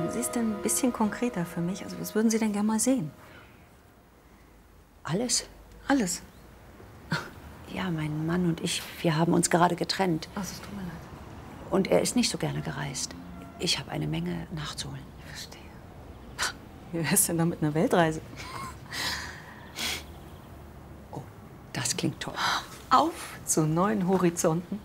Sie es denn ein bisschen konkreter für mich? Also, was würden Sie denn gerne mal sehen? Alles? Alles. Ja, mein Mann und ich, wir haben uns gerade getrennt. Ach, es tut mir leid. Und er ist nicht so gerne gereist. Ich habe eine Menge nachzuholen. Ich verstehe. Wie wär's denn da mit einer Weltreise? Oh, das klingt toll. Auf zu neuen Horizonten.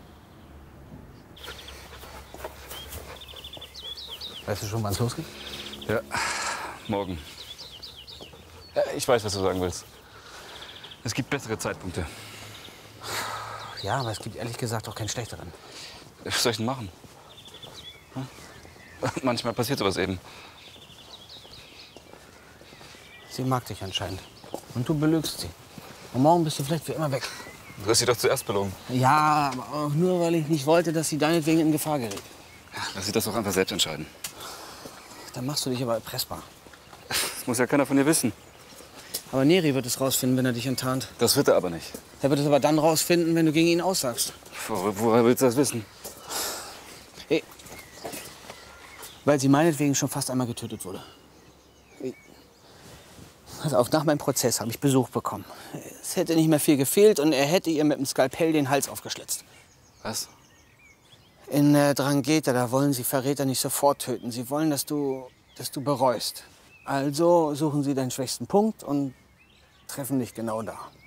Weißt du schon, wann es losgeht? Ja, morgen. Ja, ich weiß, was du sagen willst. Es gibt bessere Zeitpunkte. Ja, aber es gibt ehrlich gesagt auch keinen schlechteren. Was soll ich denn machen? Hm? Manchmal passiert sowas eben. Sie mag dich anscheinend. Und du belügst sie. Und morgen bist du vielleicht für immer weg. Du hast sie doch zuerst belogen. Ja, aber auch nur, weil ich nicht wollte, dass sie deinetwegen in Gefahr gerät. Lass sie das doch einfach selbst entscheiden. Dann machst du dich aber erpressbar. Das muss ja keiner von dir wissen. Aber Neri wird es rausfinden, wenn er dich enttarnt. Das wird er aber nicht. Er wird es aber dann rausfinden, wenn du gegen ihn aussagst. Woher willst du das wissen? Hey, weil sie meinetwegen schon fast einmal getötet wurde. Also nach meinem Prozess habe ich Besuch bekommen. Es hätte nicht mehr viel gefehlt und er hätte ihr mit dem Skalpell den Hals aufgeschlitzt. Was? In Drangheta, da wollen sie Verräter nicht sofort töten. Sie wollen, dass du bereust. Also suchen sie deinen schwächsten Punkt und treffen dich genau da.